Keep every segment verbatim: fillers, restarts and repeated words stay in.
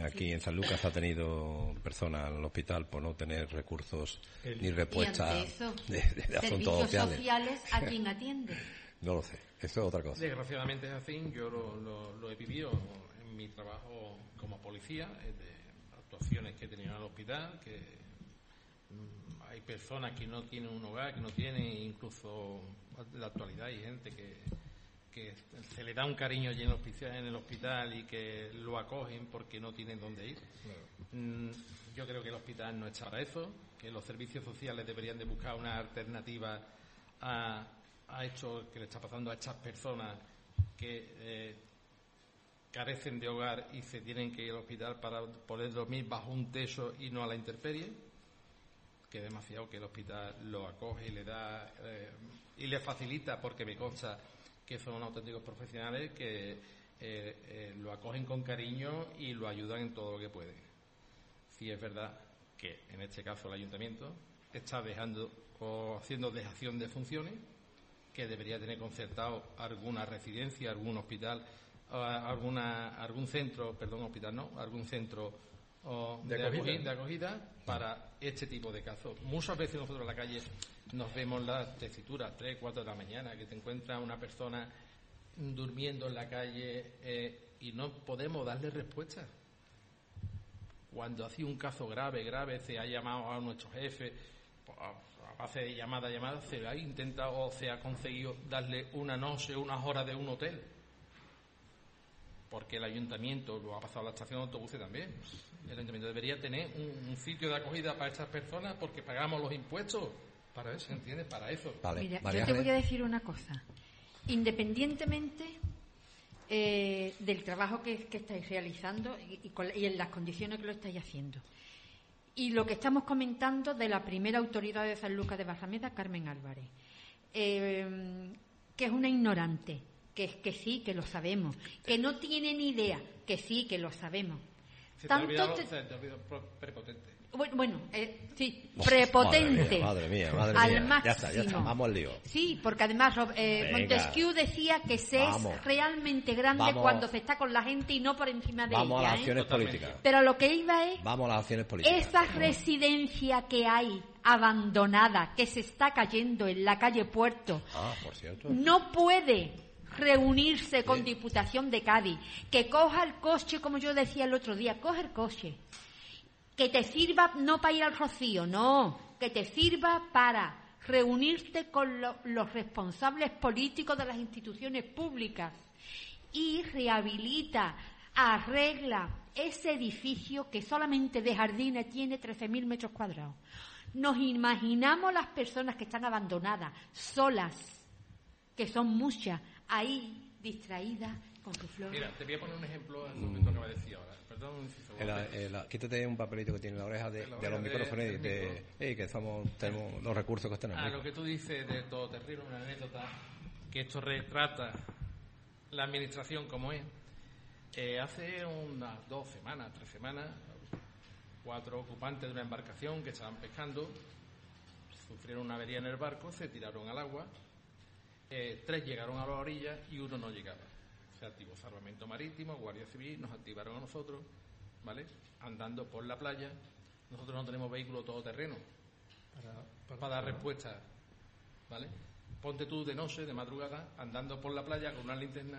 Aquí sí. en San Lucas ha tenido personas al hospital por no tener recursos el... ni respuestas de, de, de asuntos sociales. sociales. ¿A quién atiende? No lo sé, eso es otra cosa. Desgraciadamente es así, yo lo, lo, lo he vivido en mi trabajo como policía, de actuaciones que he tenido en el hospital, que mmm, hay personas que no tienen un hogar, que no tienen, incluso en la actualidad hay gente que, que se le da un cariño allí en el hospital, en el hospital y que lo acogen porque no tienen dónde ir. Claro. Mm, yo creo que el hospital no está para eso, que los servicios sociales deberían de buscar una alternativa a, a esto que le está pasando a estas personas que eh, carecen de hogar y se tienen que ir al hospital para poder dormir bajo un techo y no a la intemperie, que es demasiado que el hospital lo acoge y le da eh, y le facilita, porque me consta que son auténticos profesionales que eh, eh, lo acogen con cariño y lo ayudan en todo lo que pueden. Sí es verdad que en este caso el ayuntamiento está dejando o haciendo dejación de funciones, que debería tener concertado alguna residencia, algún hospital, alguna algún centro, perdón, hospital no, algún centro o de, de, acogida. Acogida, de acogida para este tipo de casos. Muchas veces nosotros en la calle nos vemos las tesituras, tres, cuatro de la mañana, que te encuentras una persona durmiendo en la calle eh, y no podemos darle respuesta. Cuando ha sido un caso grave, grave, se ha llamado a nuestro jefe, a base de llamada a llamada, se ha intentado o se ha conseguido darle una noche, unas horas de un hotel. Porque el ayuntamiento, lo ha pasado a la estación de autobuses también, el ayuntamiento debería tener un, un sitio de acogida para estas personas porque pagamos los impuestos para eso, ¿entiendes? Para eso. Vale, Mira, yo te voy a decir una cosa. Independientemente eh, del trabajo que, que estáis realizando y, y, con, y en las condiciones que lo estáis haciendo, y lo que estamos comentando de la primera autoridad de San Lucas de Barrameda, Carmen Álvarez, eh, que es una ignorante, que es que sí, que lo sabemos, que no tiene ni idea, que sí, que lo sabemos. Se te ha olvidado, te... se te ha olvidado prepotente. Bueno, bueno eh, sí, prepotente. Madre mía, madre mía, madre al mía. máximo. Ya está, ya está, vamos al lío. Sí, porque además eh, Montesquieu decía que se vamos. es realmente grande vamos. cuando se está con la gente y no por encima de vamos ella. Vamos a las acciones ¿eh? políticas. Pero lo que iba es... Vamos a las acciones políticas. Esa residencia que hay abandonada, que se está cayendo en la calle Puerto, ah, por cierto. no puede reunirse con sí. Diputación de Cádiz, que coja el coche, como yo decía el otro día, coge el coche, que te sirva no para ir al Rocío, no, que te sirva para reunirte con lo, los responsables políticos de las instituciones públicas y rehabilita, arregla ese edificio que solamente de jardines tiene trece mil metros cuadrados. Nos imaginamos las personas que están abandonadas, solas, que son muchas, ahí distraídas con su flor. Mira, te voy a poner un ejemplo en lo que tú acabas de decir ahora. Perdón, el, el, el, quítate un papelito que tiene en la oreja de, la oreja de los micrófonos de, de, de hey, que somos, tenemos los recursos que tenemos. Ah, lo que tú dices de todoterreno, una anécdota que esto retrata la administración como es. Eh, hace unas dos semanas, tres semanas, cuatro ocupantes de una embarcación que estaban pescando sufrieron una avería en el barco, se tiraron al agua. Eh, tres llegaron a la orilla y uno no llegaba. Se activó Salvamento Marítimo, Guardia Civil, nos activaron a nosotros, ¿vale? Andando por la playa. Nosotros no tenemos vehículo todoterreno para, para, para dar respuesta, ¿vale? Ponte tú de noche, de madrugada, andando por la playa con una linterna,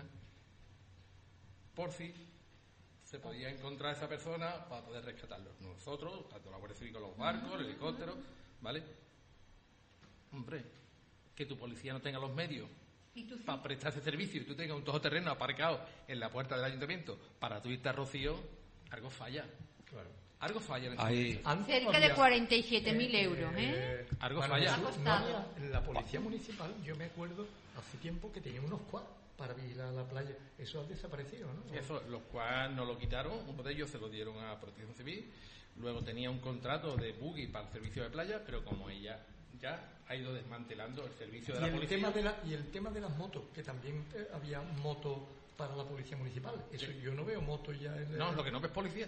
por si se podía encontrar a esa persona para poder rescatarlo. Nosotros, tanto la Guardia Civil con los barcos, el helicóptero, ¿vale? Hombre, que tu policía no tenga los medios ¿Y tú sí? para prestar ese servicio y tú tengas un todoterreno aparcado en la puerta del ayuntamiento para tu irte a Rocío, algo falla. Claro. Algo falla en el Hay... Cerca de cuarenta y siete mil eh, euros, ¿eh? eh algo falla. Jesús, no, la policía municipal, yo me acuerdo hace tiempo que tenía unos quads para vigilar la playa. Eso ha desaparecido, ¿no? Eso, los quads no lo quitaron, uno de ellos se lo dieron a Protección Civil, luego tenía un contrato de buggy para el servicio de playa, pero como ella ya ha ido desmantelando el servicio de la el policía. Tema de la, y el tema de las motos, que también eh, había motos para la policía municipal. Eso sí. Yo no veo motos ya en el... No, lo que no ves policía.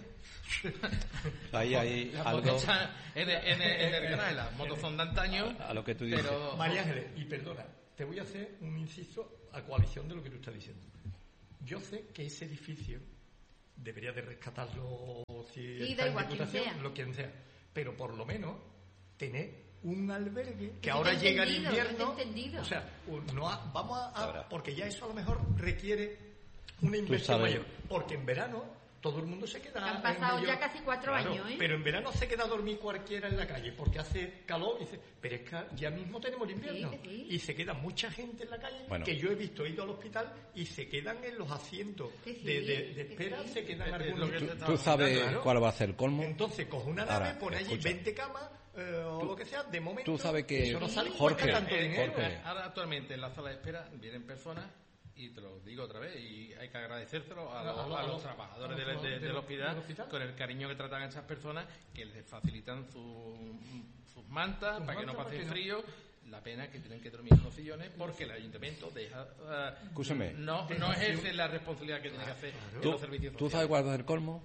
Ahí hay las algo... motos están en, el, en, el, en el canal, las motos son de antaño. A, a lo que tú dices. Pero... María Ángeles, y perdona, te voy a hacer un inciso a coalición de lo que tú estás diciendo. Yo sé que ese edificio debería de rescatarlo si sí, está da en igual, Diputación, quien sea. lo quien sea. Pero por lo menos tener un albergue que Que ahora no te he llega el entendido, no te he invierno. entendido. O sea, no ha- vamos a, a- Ahora. porque ya eso a lo mejor requiere una inversión sabes- mayor. Porque en verano todo el mundo se queda. Han en pasado medio- ya casi cuatro Claro, años, ¿eh? Pero en verano se queda a dormir cualquiera en la calle porque hace calor y dice, pero es que ya mismo tenemos el invierno. Sí, sí. Y se queda mucha gente en la calle Bueno. que yo he visto, he ido al hospital y se quedan en los asientos Sí, sí, de, de- de sí, espera, sí. se quedan Es- es algunos. lo que ¿Tú, te tú estaba sabes Claro. cuál va a ser el colmo? Entonces coge una nave, Ahora, pone allí escucha. veinte camas eh, o lo que sea, de momento. Tú sabes que- eso no sale Jorge, cuesta tanto Eh, dinero. Jorge. Ahora actualmente en la sala de espera vienen personas, y te lo digo otra vez, y hay que agradecérselo a, A los, los- a a los los- trabajadores a los del, del- del hospital, del hospital. con el cariño que tratan a esas personas, que les facilitan su- sus mantas Sus para que no mantas pasen para que frío. La pena es que tienen que dormir en los sillones porque el ayuntamiento deja eh, Escúchame. no, no ejerce la responsabilidad que tiene que hacer en ¿Tú, los servicios tú sociales. sabes cuál va a ser el colmo?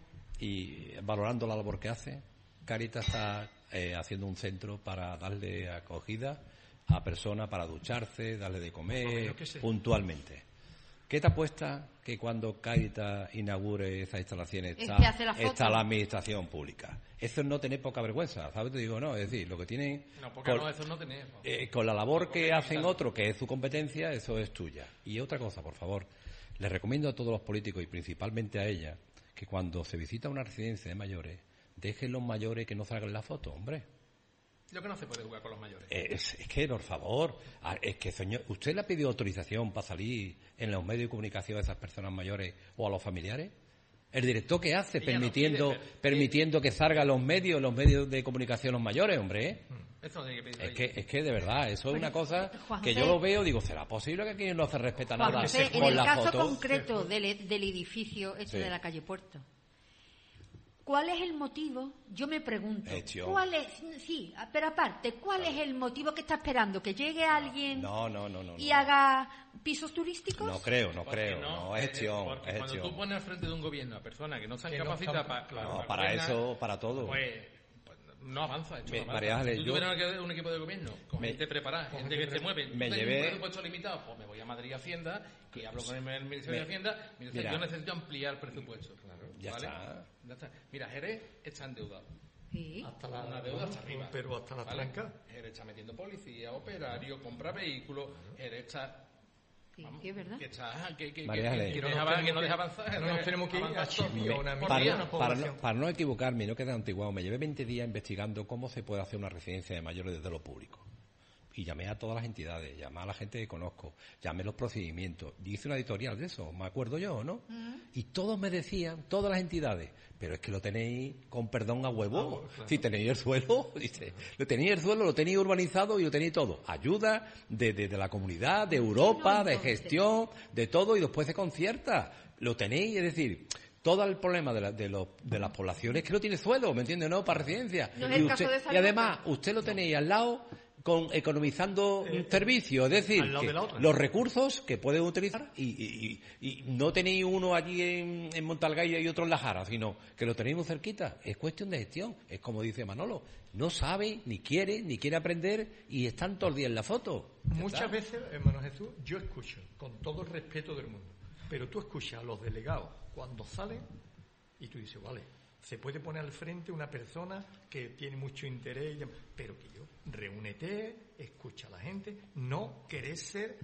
Y valorando la labor que hace, Cáritas está eh, haciendo un centro para darle acogida a personas para ducharse, darle de comer Yo qué sé. puntualmente. ¿Qué te apuesta que cuando Cáritas inaugure esas instalaciones Es está, que hace la foto. está la administración pública? Eso es no tener poca vergüenza, ¿sabes? Te digo, no, es decir, lo que tienen... No, porque con- no, eso no tenemos. eh, con la labor que hacen otros, que es su competencia, eso es tuya. Y otra cosa, por favor, les recomiendo a todos los políticos y principalmente a ella que cuando se visita una residencia de mayores, dejen los mayores que no salgan la foto, hombre. Lo que no se puede jugar con los mayores. Es, es que, por favor, a- es que, señor, ¿usted le ha pedido autorización para salir en los medios de comunicación a esas personas mayores o a los familiares? ¿El director qué hace Ella no permitiendo pide, pero- permitiendo que salgan los medios, los medios de comunicación los mayores, hombre? ¿eh? Eso no tiene que pedir Es ella. que, es que de verdad, eso es una cosa Juan que José. yo lo veo, digo, ¿será posible que aquí no se respeta Juan nada José, en con el la caso foto? concreto del, del edificio este Sí. de la calle Puerto, ¿cuál es el motivo? Yo me pregunto, Gestión. ¿cuál es? Sí, pero aparte, ¿cuál es el motivo que está esperando? ¿Que llegue alguien No, no, no, no. y no. haga pisos turísticos? No creo, no Porque creo, no, es eh, gestión, porque es cuando gestión. tú pones al frente de un gobierno a personas que no están Que no capacitadas están- para, claro. No, para eso, para todo. pues, pues no avanza. Esto Me- no avanza. María Ángeles, si tú yo- tuvieras un equipo de gobierno con Me- gente preparada, con gente gente que se pre- mueve, me tú tienes llevé- un presupuesto limitado, pues me voy a Madrid Hacienda y hablo con el, el Ministerio Me- de Hacienda. Mira, Mira. yo necesito ampliar el presupuesto. Claro, Ya ¿vale? está. Ya está. Mira, Jerez está endeudado. Sí. Hasta la, Una deuda hasta arriba. pero hasta la ¿vale? tranca. Jerez está metiendo policía, operario, compra vehículos. Jerez está. Sí, vamos, sí, es verdad. Que, está, que, que, María que- Ángeles. que Que no deja nos avanzar, tenemos que no que- deja avanzar. no nos tenemos que ir avanza a todo. Chipre o una Por Para día. no, para, no, para no equivocarme y no quedar antiguado, me llevé veinte días investigando cómo se puede hacer una residencia de mayores desde lo público. Y llamé a todas las entidades, llamé a la gente que conozco, llamé los procedimientos, y hice una editorial de eso, me acuerdo yo, ¿no? Y todos me decían, todas las entidades, pero es que lo tenéis con perdón a huevo. Ah, claro. Si tenéis el suelo, dice, lo tenéis el suelo, lo tenéis urbanizado y lo tenéis todo. Ayuda de, de, de la comunidad, de Europa, de entonces. gestión, de todo, y después se concierta. Lo tenéis, es decir, todo el problema de, la- de, los- de las poblaciones es que no tiene suelo, ¿me entiendes? No, para residencia. No es y, el caso usted- de San y además, Lucas. usted lo tenéis al lado con economizando Eh, servicios, es decir, al lado que de la otra. los recursos que pueden utilizar y, y- y- y no tenéis uno allí en, en Montalgaya y otro en La Jara, sino que lo tenéis muy cerquita. Es cuestión de gestión, es como dice Manolo, no sabe, ni quiere, ni quiere aprender y están todo el día en la foto. Ya Muchas está. veces, hermano Jesús, yo escucho, con todo el respeto del mundo, pero tú escuchas a los delegados cuando salen y tú dices, vale, se puede poner al frente una persona que tiene mucho interés, y llama- pero que yo, reúnete, escucha a la gente, no querés ser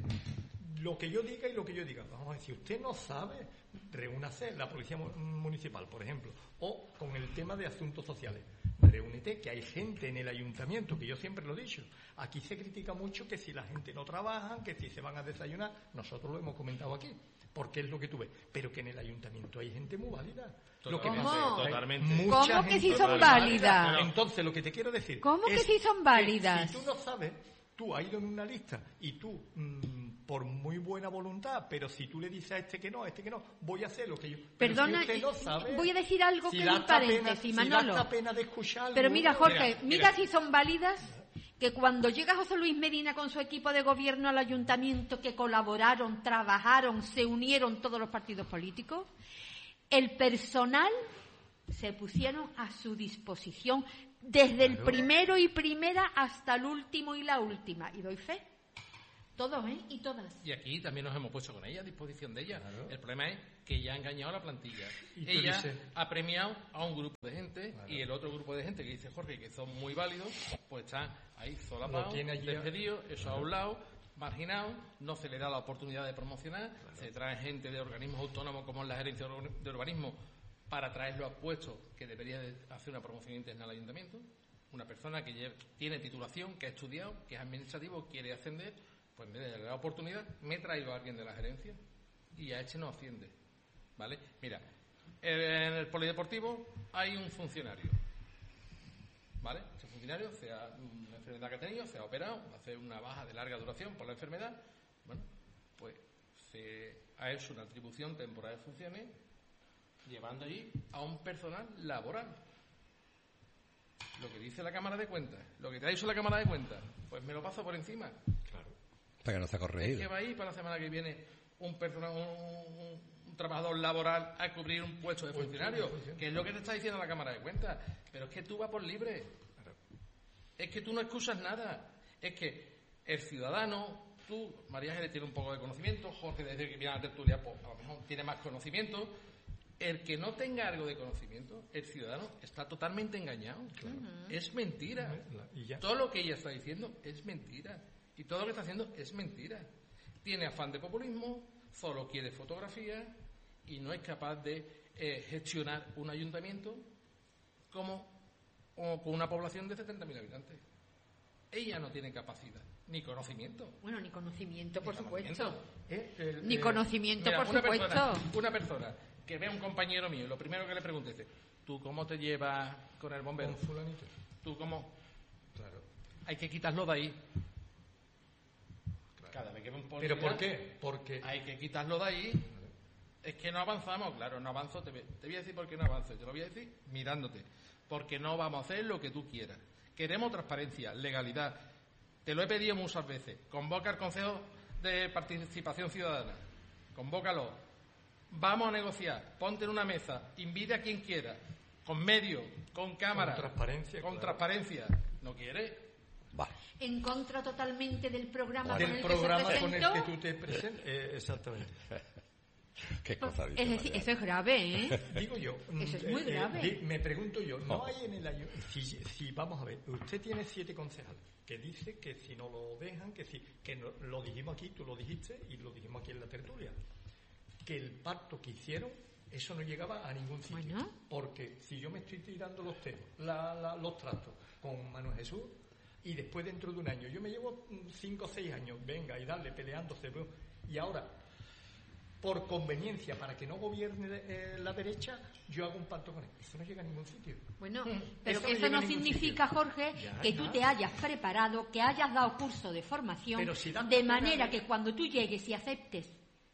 lo que yo diga y lo que yo diga. Vamos a decir, usted no sabe, reúnase, la policía mu- municipal, por ejemplo, o con el tema de asuntos sociales. Reúnete, que hay gente en el ayuntamiento, que yo siempre lo he dicho. Aquí se critica mucho que si la gente no trabaja, que si se van a desayunar, nosotros lo hemos comentado aquí, porque es lo que tú ves, pero que en el ayuntamiento hay gente muy válida. Lo que Totalmente, ¿Cómo? totalmente. Mucha ¿Cómo que gente sí son muy válidas? válida. Entonces, lo que te quiero decir. ¿Cómo que es sí son válidas? Si tú no sabes, tú has ido en una lista y tú, mm, por muy buena voluntad, pero si tú le dices a este que no, a este que no, voy a hacer lo que yo. Pero Perdona, si usted no sabe, voy a decir algo si que da es un esta pena- paréntesis, si Manolo. da esta pena de escuchar Pero algo, mira, Jorge, Mira, mira, mira. si son válidas que cuando llega José Luis Medina con su equipo de gobierno al ayuntamiento, que colaboraron, trabajaron, se unieron todos los partidos políticos, el personal se pusieron a su disposición desde el Claro. primero y primera hasta el último y la última. Y doy fe. Todos, ¿eh? Y todas. Y aquí también nos hemos puesto con ella, a disposición de ella. Claro. El problema es que ella ha engañado a la plantilla. Y tú Ella dices- ha premiado a un grupo de gente, Claro. y el otro grupo de gente que dice Jorge que son muy válidos, pues están ahí solapados, Lo tiene allí- despedidos, eso a un lado, marginados, no se le da la oportunidad de promocionar, se trae gente de organismos autónomos como es la gerencia de ur- de urbanismo para traerlo a puestos que debería de hacer una promoción interna al ayuntamiento. Una persona que lleve- tiene titulación, que ha estudiado, que es administrativo, quiere ascender, pues en vez de darle la oportunidad, me he traído a alguien de la gerencia y a este no asciende. ¿Vale? Mira, en el polideportivo hay un funcionario. ¿Vale? Ese funcionario, sea una enfermedad que ha tenido, se ha operado, hace una baja de larga duración por la enfermedad, bueno, pues se ha hecho una atribución temporal de funciones llevando allí a un personal laboral. Lo que dice la Cámara de Cuentas, lo que te ha dicho la Cámara de Cuentas, pues me lo paso por encima. Claro. Hasta que no está Es corregido. que va a ir para la semana que viene un personal, un, un- un trabajador laboral a cubrir un puesto de funcionario, que es lo que te está diciendo la Cámara de Cuentas. Pero es que tú vas por libre. Es que tú no excusas nada. Es que el ciudadano, tú, María Ángeles tiene un poco de conocimiento, Jorge desde que viene a la tertulia, pues a lo mejor tiene más conocimiento. El que no tenga algo de conocimiento, el ciudadano está totalmente engañado. Es mentira. Y ya. Todo lo que ella está diciendo es mentira. Y todo lo que está haciendo es mentira. Tiene afán de populismo, solo quiere fotografía y no es capaz de eh, gestionar un ayuntamiento como o con una población de setenta mil habitantes. Ella no tiene capacidad ni conocimiento. Bueno, ni conocimiento, por Ni supuesto. conocimiento. Eh, el- Ni eh, conocimiento, Mira, por una supuesto. persona, una persona que ve a un compañero mío, lo primero que le pregunte es, ¿tú cómo te llevas con el bombero? Con fulanito. ¿Tú cómo? Claro. Hay que quitarlo de ahí. Cada vez que ve un policía, ¿Pero por qué? Porque hay que quitarlo de ahí. Es que no avanzamos, claro, no avanzo. Te, te voy a decir por qué no avanzo. Te lo voy a decir mirándote. Porque no vamos a hacer lo que tú quieras. Queremos transparencia, legalidad. Te lo he pedido muchas veces. Convoca al Consejo de Participación Ciudadana. Convócalo. Vamos a negociar. Ponte en una mesa. Invite a quien quiera. Con medios, con cámara. Con transparencia, Con claro. transparencia. ¿No quiere? Vale. En contra totalmente del programa con del el programa que se con el presentó. que tú te presentas. Eh, exactamente. Qué cosa dice Es decir, María. eso es grave, ¿eh? Digo yo. mm, Eso es muy eh, grave. di- me pregunto yo, ¿no Oh. hay en el año... Si, si, vamos a ver, usted tiene siete concejales que dice que si no lo dejan, que si... Que no- lo dijimos aquí, tú lo dijiste y lo dijimos aquí en la tertulia. Que el pacto que hicieron, eso no llegaba a ningún sitio. Bueno. Porque si yo me estoy tirando los temas, la- la- los trastos con Manuel Jesús, y después dentro de un año, yo me llevo mm, cinco o seis años, venga y darle, peleándose, bro, y ahora, por conveniencia, para que no gobierne eh, la derecha, yo hago un pacto con él. Eso no llega a ningún sitio. Bueno, Mm, pero eso que no eso llega no a ningún significa, sitio. Jorge, Ya, que ya. tú te hayas preparado, que hayas dado curso de formación, Pero si das de pena- manera que cuando tú llegues y aceptes,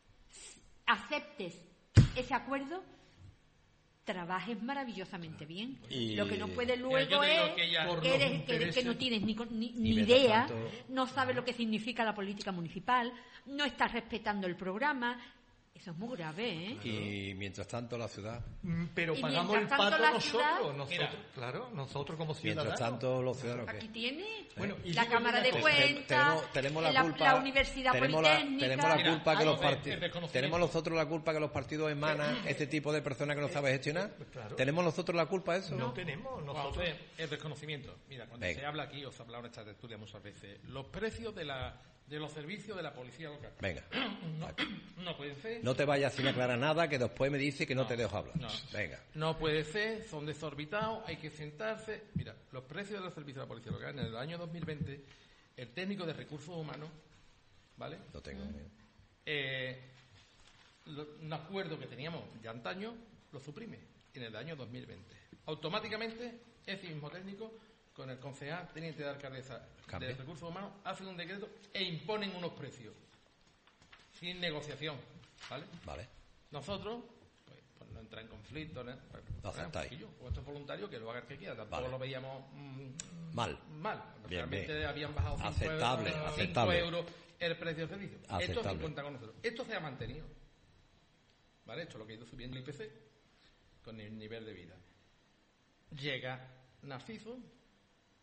aceptes ese acuerdo, trabajes maravillosamente bien. Y- Lo que no puede yo luego te digo es que ya- Por que, los eres- que- que intereses- no tienes ni, con- ni- Y ni mientras idea, tanto- no sabes lo que significa la política municipal, no estás respetando el programa. Eso es muy grave, ¿eh? Y mientras tanto la ciudad, Mm, Pero Y pagamos el mientras tanto pato la nosotros, ciudad- nosotros, Mira. claro, nosotros como ciudadanos. mientras tanto los ciudadanos Aquí ¿qué? tiene Bueno, y la digo Cámara una de cosa. Cuentas, tenemos, tenemos la, la, culpa, la Universidad tenemos la, Politécnica. tenemos la Mira, culpa que algo los de- partidos de desconocimiento. tenemos nosotros la culpa que los partidos emanan este tipo de personas que no saben gestionar. Claro. Tenemos nosotros la culpa de eso. No tenemos Vamos nosotros. a ver, el desconocimiento. Mira, cuando Venga. se habla aquí, os he hablado en esta tertulia muchas veces, los precios de, la, de los servicios de la policía local. Venga, No, no pueden ser. no te vayas sin aclarar nada que después me dice que no, No, te dejo hablar. no. Venga, No puede ser, son desorbitados, hay que sentarse. Mira, los precios de los servicios de la policía local en el año dos mil veinte, el técnico de recursos humanos, ¿vale? lo tengo. Eh, lo- un acuerdo que teníamos de antaño lo suprime en el año dos mil veinte. Automáticamente, ese mismo técnico, con el concejal teniente de alcaldesa Cambia. de recursos humanos, hacen un decreto e imponen unos precios sin negociación, ¿vale? Vale. Nosotros, pues, pues no entra en conflicto, ¿no? Pues, Lo aceptáis. tranquillo, o esto es voluntario, que lo haga el que quiera. Tampoco Vale. lo veíamos mm, Mal. mal. Bien, Realmente bien. habían bajado cinco Aceptable, euros, cinco aceptable. euros el precio del servicio. Esto Aceptable. se cuenta con nosotros. Esto se ha mantenido. ¿Vale? Esto es lo que ha ido subiendo el I P C con el nivel de vida. Llega Narciso,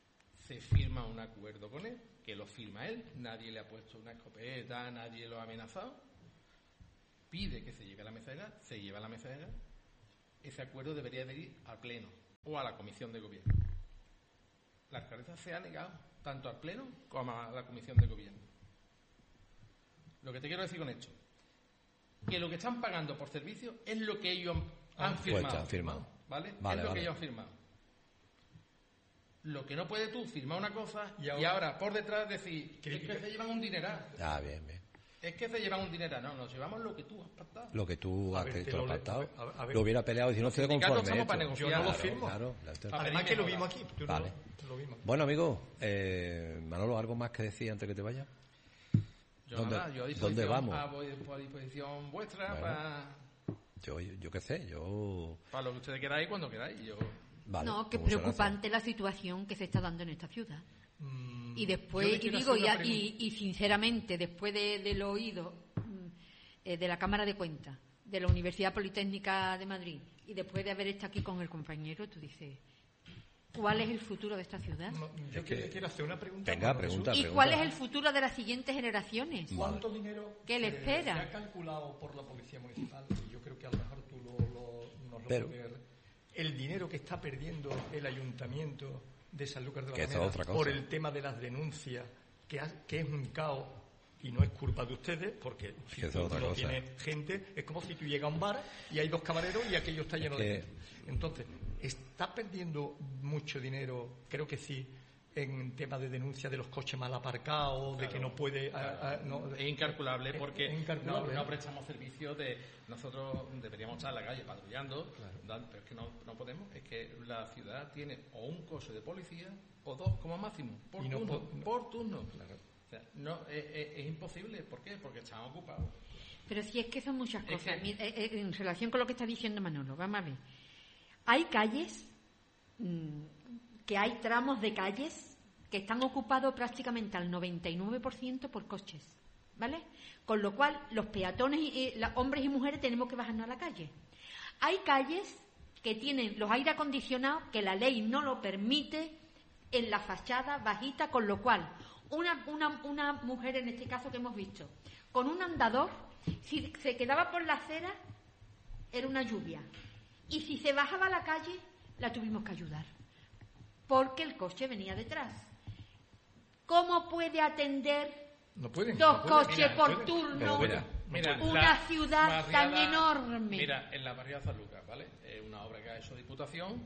se firma un acuerdo con él, que lo firma él, nadie le ha puesto una escopeta, nadie lo ha amenazado, pide que se lleve a la mesa de edad, se lleva a la mesa de edad, ese acuerdo debería de ir al Pleno o a la Comisión de Gobierno. La alcaldesa se ha negado tanto al Pleno como a la Comisión de Gobierno. Lo que te quiero decir con esto, que lo que están pagando por servicio es lo que ellos han firmado, pues han firmado. ¿vale? Vale, es lo vale. que ellos han firmado. Lo que no puedes tú firmar una cosa Y y ahora- ahora, por detrás decir es Crítica. que se llevan un dineral. Ah, bien, bien. Es que se llevan un dineral. No, nos llevamos lo que tú has pactado. Lo que tú A has ver, que te tú has lo le- pactado, a ver, a ver. lo hubiera peleado y si no estoy sindicatos conforme. estamos para esto. negociar. Yo no lo Claro, firmo. claro, claro. A Además pedir que lo mejora. vimos aquí. Tú Vale. no, lo vimos. Bueno, amigo, eh, Manolo, ¿algo más que decir antes que te vayas? Yo ¿Dónde- nada, yo a dónde disposición, vamos? A, vo- a disposición vuestra Bueno. para, Yo, yo qué sé, yo... para lo que ustedes queráis cuando queráis. Yo, Vale, no, que es muchas preocupante la situación que se está dando en esta ciudad. Mm, Y yo después, le y quiero digo, hacer y, una a- y, y sinceramente, después de, de lo oído mm, eh, de la Cámara de Cuentas, de la Universidad Politécnica de Madrid, y después de haber estado aquí con el compañero, tú dices, ¿cuál es el futuro de esta ciudad? No, yo Es que- quiero, quiero hacer una pregunta. Venga, Bueno, pregunta, Jesús. ¿Y cuál es el futuro de las siguientes generaciones? ¿Cuánto dinero ¿Qué le eh, espera? se ha calculado por la Policía Municipal? Y yo creo que a lo mejor tú lo, lo, nos lo Pero- puedes... El dinero que está perdiendo el Ayuntamiento de Sanlúcar de la Que esto es Mañana otra cosa. por el tema de las denuncias, que, ha- que es un caos y no es culpa de ustedes, porque si Que eso es tú otra no cosa. tienes gente, es como si tú llegas a un bar y hay dos camareros y aquello está lleno Es de que- gente. Entonces, ¿está perdiendo mucho dinero? Creo que sí, en tema de denuncia de los coches mal aparcados, de que no puede... a- a- no- es incalculable porque es incalculable. No, no prestamos servicio de... Nosotros deberíamos estar en la calle patrullando, dan- pero es que no, no podemos. Es que la ciudad tiene o un coche de policía o dos como máximo, por Y no turno. po- por turno. O sea, no, es, es- es imposible. ¿Por qué? Porque están ocupados. Pero si es que son muchas Es cosas. que- Mira, eh, eh, en relación con lo que está diciendo Manolo, vamos a ver. Hay calles, mm, que hay tramos de calles que están ocupados prácticamente al noventa y nueve por ciento por coches, ¿vale? Con lo cual, los peatones, y, eh, la- hombres y mujeres, tenemos que bajarnos a la calle. Hay calles que tienen los aire acondicionados que la ley no lo permite en la fachada bajita, con lo cual una, una, una mujer, en este caso que hemos visto, con un andador, si se quedaba por la acera, era una lluvia. Y si se bajaba a la calle, la tuvimos que ayudar, porque el coche venía detrás. ¿Cómo puede atender No pueden. dos no pueden. coches Mira, por pueden. turno Pero mira, Mira, una la ciudad tan barriada- enorme? Mira, en la barriada San Lucas, ¿vale? Es una obra que ha hecho Diputación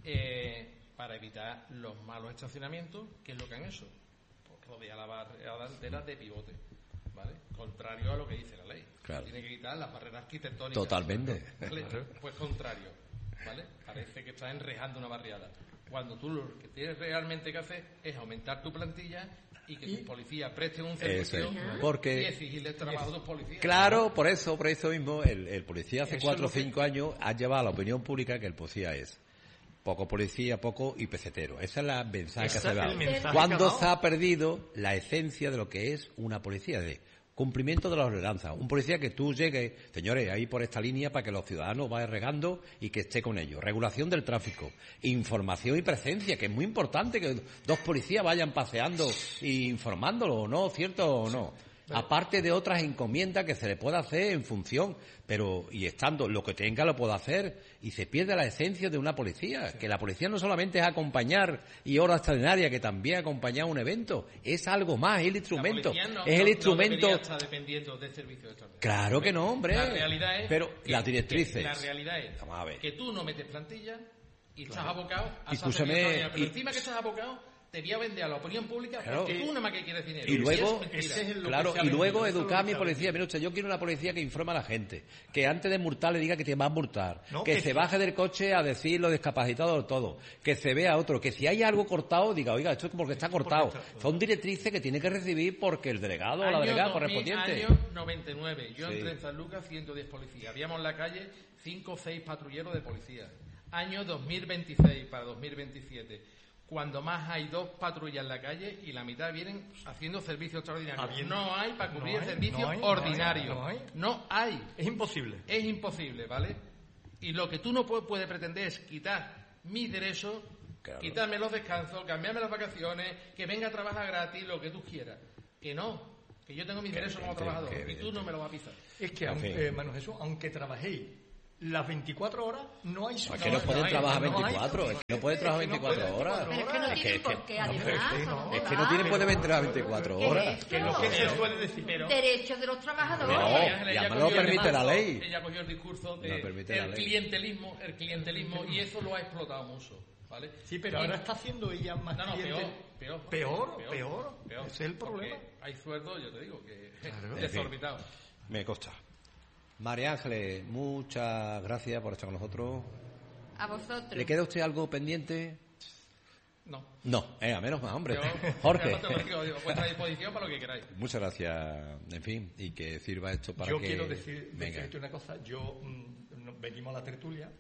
eh, para evitar los malos estacionamientos. ¿Qué es lo que han hecho? Pues rodea la barriada entera de pivote, ¿vale? Contrario a lo que dice la ley. Claro. Tiene que quitar las barreras arquitectónicas. Totalmente. ¿Vale? Pues contrario, ¿vale? Parece que está enrejando una barriada. Cuando tú lo que tienes realmente que hacer es aumentar tu plantilla y que tus policías presten un Eso servicio es. Porque- y exigirle el trabajo a tus policías. Claro, por eso, por eso mismo, el, el policía hace Eso cuatro o es lo que- cinco años ha llevado a la opinión pública que el policía es poco policía, poco y pesetero. Esa es la mensaje que Ese se ha es el dado. mensaje que ha Cuando dado. se ha perdido la esencia de lo que es una policía, de cumplimiento de la ordenanza. Un policía que tú llegues, señores, ahí por esta línea para que los ciudadanos vayan regando y que esté con ellos. Regulación del tráfico, información y presencia, que es muy importante que dos policías vayan paseando e informándolo, ¿no? ¿Cierto o no? Aparte de otras encomiendas que se le puede hacer en función, pero y estando lo que tenga lo puede hacer y se pierde la esencia de una policía, que la policía no solamente es acompañar y hora extraordinaria, que también acompañar un evento, es algo más, es el instrumento, La policía no- es el no- instrumento. No debería estar dependiendo de servicios extraordinarios. Claro que no, hombre. La realidad es. Pero que- las directrices. que La realidad es Vamos a ver. que tú no metes plantilla y estás abocado a Y hacer escúchame, servicios extraordinarios. Pero y- encima que estás abocado, te voy a vender a la opinión pública Claro. porque tú nada más que quieres dinero. Y luego, es mentira. ese es el- lo claro, que se ha y luego vendido, eso es lo educar a que mi se ha policía. vendido. Mira usted, yo quiero una policía que informe a la gente, que antes de multar le diga que te va a multar, No, que, que se sí. baje del coche a decir lo discapacitado de todo, que se vea otro, que si hay algo cortado diga, oiga, esto es porque está cortado. está- Son directrices que tiene que recibir porque el delegado o la Año delegada dos mil, correspondiente. Año noventa y nueve. Yo Sí. entré en San Lucas, ciento diez policías. Habíamos en la calle cinco o seis patrulleros de policía. Año dos mil veintiséis para dos mil veintisiete. Cuando más hay dos patrullas en la calle y la mitad vienen haciendo servicio extraordinario. Habiendo- No hay para cubrir no el hay, servicio no hay, no hay, ordinario. no hay. No hay. Es imposible. Es imposible, ¿vale? Y lo que tú no puedes, puedes pretender es quitar mis derechos Claro. Quítame los descansos, cambiarme las vacaciones, que venga a trabajar gratis, lo que tú quieras. Que no, que yo tengo mis derechos como trabajador y tú no me lo vas a pisar. Es que, En aunque, fin. eh, Manu Jesús, aunque trabajéis las veinticuatro horas, no hay... Es que no pueden hay- trabajar no hay- veinticuatro, es que no pueden trabajar es que no veinticuatro pueden horas. Pero es que no Es que- tienen es que- por qué, no, además. es que no, ¿dónde Es que va? no tienen por qué entrar veinticuatro ¿Qué horas. es Que es lo que se suele decir. Pero, Derechos de los trabajadores. No, María Ángeles, ya ella me lo cogió el permite la discurso- ley. Ella cogió el discurso No de permite la el ley. clientelismo, el clientelismo, y eso lo ha explotado mucho, ¿vale? Sí, pero Y- ahora está haciendo ella más No, no, cliente. peor, peor. Peor, peor. Ese es el problema. Porque hay sueldos, yo te digo, que Claro. desorbitados. Me consta. María Ángeles, muchas gracias por estar con nosotros. A vosotros. ¿Le queda a usted algo pendiente? No. No, eh, a menos más, hombre. Yo, Jorge. yo te lo digo, digo, a vuestra disposición para lo que queráis. Muchas gracias, en fin, y que sirva esto para yo que... quiero decir, Venga. decirte una cosa. Yo mm, nos venimos a la tertulia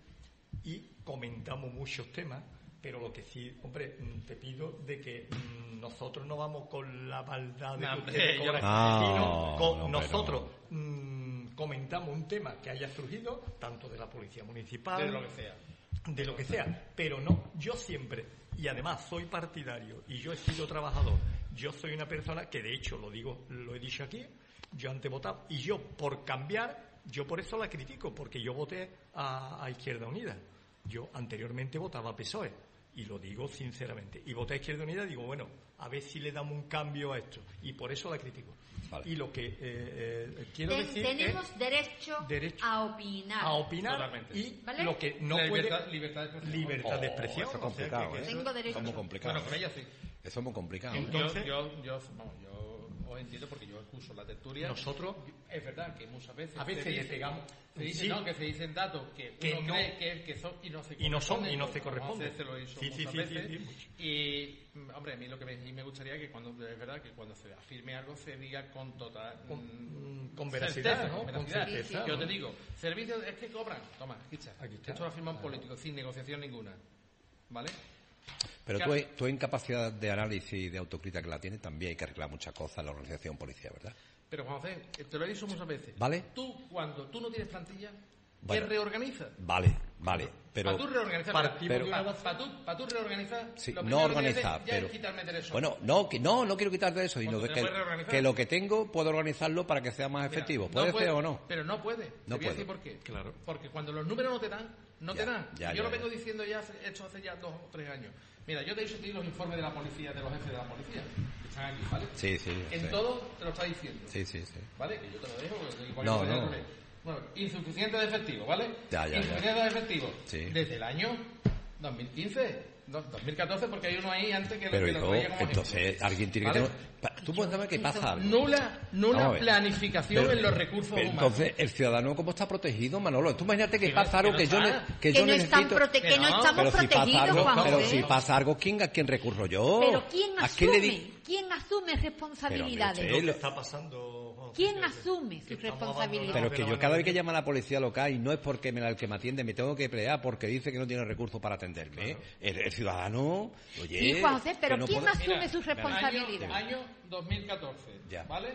y comentamos muchos temas, pero lo que sí, hombre, mm, te pido de que mm, nosotros no vamos con la maldad de No, que hombre, ustedes yo cobran, no- sino No, con no, hombre, nosotros mm, comentamos un tema que haya surgido, tanto de la policía municipal, De lo que sea. de lo que sea, pero no, yo siempre, y además soy partidario, y yo he sido trabajador, yo soy una persona que de hecho, lo digo, lo he dicho aquí, yo antes votaba, y yo por cambiar, yo por eso la critico, porque yo voté a, a Izquierda Unida, yo anteriormente votaba a P S O E, y lo digo sinceramente, y voté a Izquierda Unida, digo, bueno, a ver si le damos un cambio a esto, y por eso la critico. Vale. Y lo que eh, eh, quiero Ten- decir tenemos es derecho, derecho a opinar. a opinar Totalmente. y ¿Vale? lo que no La puede libertad- libertad de expresión. libertad de Oh, expresión, eso es o sea que- complicado, que ¿eh? eso- Tengo derecho. Eso es muy complicado. Bueno, con ella sí. Eso es muy complicado. ¿eh? Entonces- yo, yo, yo, vamos, yo os entiendo porque yo escucho la tertulia. Nosotros, Es verdad que muchas veces... a veces se le dice- pegamos- Se dice, sí. no, que se dicen datos que, Que uno no- cree que, que son y no se y no son, y no corresponden, se como corresponden. José se lo hizo Sí, sí, muchas sí, sí, veces. sí, mucho. Y, mm, hombre, a mí lo que me, y me gustaría que cuando, es verdad, que cuando se afirme algo se diga con total... Con- mm, con veracidad, ¿no? Con veracidad. certeza, Yo ¿no? te digo, servicios es que cobran. Toma, aquí está. Aquí está. Esto lo afirma un Claro. político, sin negociación ninguna. ¿Vale? Pero Claro. tu, tu incapacidad de análisis y de autocrítica que la tienes, también hay que arreglar muchas cosas en la organización policial, ¿verdad? Pero Juan José, te lo he dicho muchas veces. ¿Vale? Tú, cuando tú no tienes plantilla, Bueno. ¿qué reorganizas? Vale, vale, pero... Para tú reorganizar, Partimos pero- de una para, base- tú, pa tú reorganizar, Sí, lo no primero que tienes organizar, ya pero... es quitarme derechos. Bueno, no, que, no, no quiero quitarte eso, sino Pues que, te puedes reorganizar. que lo que tengo puedo organizarlo para que sea más Mira, efectivo. no ¿Puede puede, ser o no? Pero no puede. Te No voy a puede. decir por qué. Claro. Porque cuando los números no te dan, no Ya, te dan. ya, yo ya, lo ya. vengo diciendo ya, hace- hecho hace ya dos o tres años. Mira, yo te he dicho a ti los informes de la policía, de los jefes de la policía, que están aquí, ¿vale? Sí, sí. En sí. todo te lo está diciendo. Sí, sí, sí. ¿Vale? Que yo te lo dejo. porque igual No, que no. lo lees. Bueno, insuficiente de efectivo, ¿vale? Ya, ya, ya. Insuficiente de efectivo. Sí. Desde el año dos mil quince, no, dos mil catorce, porque hay uno ahí antes que lo Pero que lo hijo, veía como entonces ejemplo. alguien tiene que ¿Vale? tener... Pa- Tú puedes saber que pasa algo. Nula, nula Vamos a ver. planificación Pero- en los recursos pero humanos. entonces, ¿el ciudadano cómo está protegido, Manolo? Tú imagínate que Que no- pasa algo que que, no yo, está. ne- que Que yo no, están necesito... prote- que Que no no, estamos Pero si pasa protegidos, algo, Juan pero José. si pasa algo, ¿quién, ¿a quién recurro yo? Pero ¿quién ¿A quién le di- asume? ¿Quién asume responsabilidades? Pero, Lo Eh, que lo- está pasando, Juan ¿Quién José, asume que sus estamos responsabilidades? Pero abandonados que de yo la cada vez que manera llama a la policía local, y no es porque me, el que me atiende me tengo que pelear porque dice que no tiene recursos para atenderme. El, el ciudadano, oye... Sí, Juan José, pero que no ¿quién puede- asume Mira, sus Año, responsabilidades? año dos mil catorce. Ya. ¿Vale?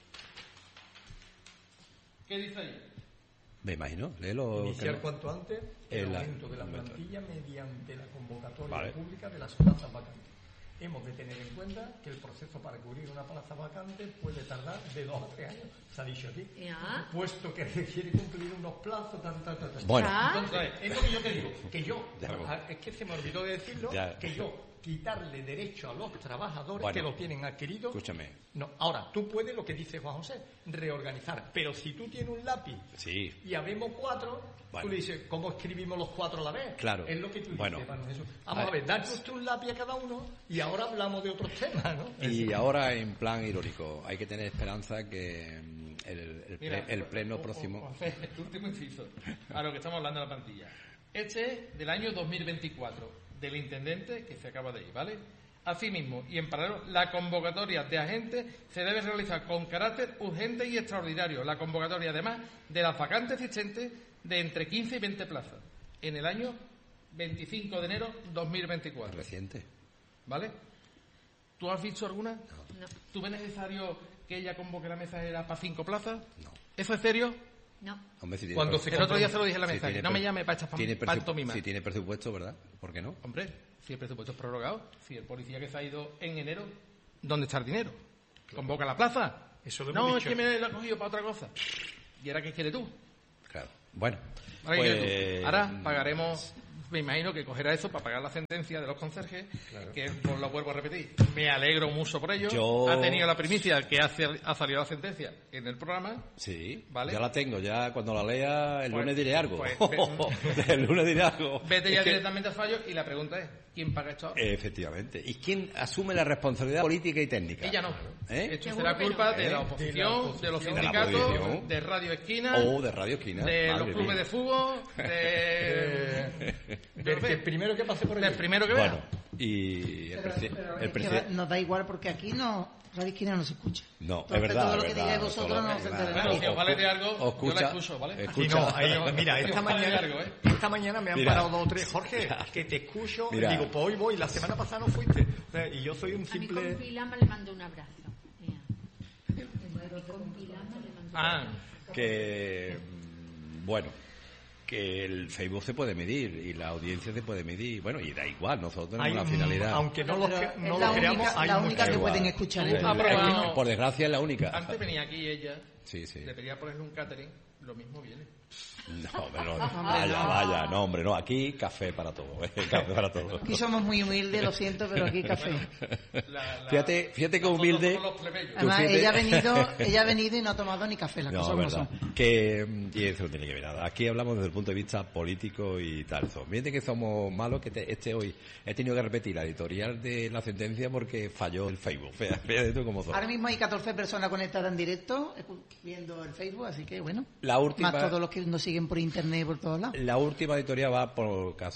¿Qué dice ahí? Me imagino, léelo. Iniciar que no- cuanto antes el El- aumento de la aumento. plantilla mediante la convocatoria Vale. pública de las plazas vacantes. Hemos de tener en cuenta que el proceso para cubrir una plaza vacante puede tardar de dos a tres años. Se ha dicho aquí. Ya. Puesto que requiere cumplir unos plazos, tan, tan, tan, tan. Bueno. Ya. Entonces, es lo que yo te digo, que yo, Ya. ah, es que se me olvidó de decirlo, Ya. que yo quitarle derecho a los trabajadores Bueno. que lo tienen adquirido. Escúchame. No, ahora, tú puedes, lo que dice Juan José, reorganizar. Pero si tú tienes un lápiz Sí. y habemos cuatro, Bueno. tú le dices, ¿cómo escribimos los cuatro a la vez? Claro. Es lo que tú Bueno. dices, Manu Jesús. Vamos A a ver. ver, date usted un lápiz a cada uno y ahora hablamos de otros temas, ¿no? Y Es- ahora, en plan irónico, hay que tener esperanza que mm, el, el, Mira, ple- el pleno o- o- próximo... o hacer el último inciso. A lo que estamos hablando de la plantilla. Este es del año dos mil veinticuatro, del intendente que se acaba de ir, ¿vale? Asimismo, y en paralelo, la convocatoria de agentes se debe realizar con carácter urgente y extraordinario. La convocatoria, además, de las vacantes existentes de entre quince y veinte plazas en el año veinticinco de enero dos mil veinticuatro, Reciente. ¿vale? ¿Tú has visto alguna? No. ¿Tú ves necesario que ella convoque la mesa era para cinco plazas? No. ¿Eso es serio? No. Hombre, si tiene Cuando pre- se El otro día se lo dije en la si mesa, tiene no me pre- llame para echar tiene presu- pantomima. Si tiene presupuesto, ¿verdad? ¿Por qué no? Hombre, si el presupuesto es prorrogado, si el policía que se ha ido en enero, ¿dónde está el dinero? ¿Convoca la plaza? Eso lo hemos No, dicho. es que me lo ha cogido para otra cosa. ¿Y ahora qué quieres tú? Claro. Bueno, Ahora, ¿qué pues, quieres tú? Ahora pagaremos, me imagino que cogerá eso para pagar la sentencia de los conserjes, que pues, lo vuelvo a repetir. Me alegro mucho por ello. Yo- Ha tenido la primicia que ha, cer- ha salido la sentencia en el programa. sí, Vale. ya la tengo. Ya cuando la lea, el Pues- lunes diré algo. pues, el lunes diré algo. Vete ya Es que- directamente al fallo y la pregunta es, ¿quién paga esto ahora? Efectivamente. ¿Y quién asume la responsabilidad política y técnica? Ella no. ¿Eh? Esto Seguro será que culpa no. de, ¿Eh? la oposición, de, los De la sindicatos, oposición. de Radio Esquina, O de Radio Esquina. de Madre los clubes mía. de fútbol, de... Del que primero que pase por del allí. primero que vea. Bueno, y el, Pero- presi- pero el es que presi- va- nos da igual porque aquí no, Radio Esquina no se escucha. No, es Entonces, verdad, todo lo es que verdad, digáis vosotros todo lo no que- se claro. enterará Bueno, si nadie. os vale de algo, O yo la escucha- escucho, ¿vale? Aquí escucha- no, ahí- mira, esta Os vale de mañana, algo, ¿eh? esta mañana me han Mira. parado dos o tres. Jorge, que te escucho. Mira. Digo, pues hoy voy. La semana pasada no fuiste. O sea, y yo soy un A mi simple. compilama le mando un abrazo. Mira. A mi compilama le mando un Ah, abrazo. que mm, bueno, que el Facebook se puede medir y la audiencia se puede medir, bueno, y da igual, nosotros tenemos Hay una un- finalidad. aunque no lo, Pero que- es no la lo única- creamos, hay la mucha- única que igual. pueden escuchar Eh, esto. Ah, pero bueno. Por desgracia es la única. antes venía aquí ella, Sí, sí. debería ponerle un catering, lo mismo viene. No, pero vaya, vaya, no, hombre, no, aquí café para todo, eh, café para todo. Aquí somos muy humildes, lo siento, pero aquí café. La- la- Fíjate, fíjate que las fotos humilde. somos los plebeyos. Tú Además, fíjate- ella ha venido, ella ha venido y no ha tomado ni café, las No, cosas como verdad. son. Que, y eso no tiene que ver nada. Aquí hablamos desde el punto de vista político y tal. Fíjate que somos malos, que te- este hoy he tenido que repetir la editorial de la sentencia porque falló el Facebook. Fíjate, fíjate tú cómo son. Ahora mismo hay catorce personas conectadas en directo escu- viendo el Facebook, así que bueno. La última, Más todos los que nos siguen por internet y por todos lados. la última editorial va por caso.